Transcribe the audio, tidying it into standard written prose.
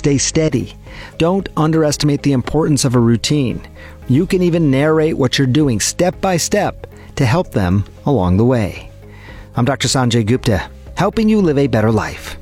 stay steady. Don't underestimate the importance of a routine. You can even narrate what you're doing step by step to help them along the way. I'm Dr. Sanjay Gupta, helping you live a better life.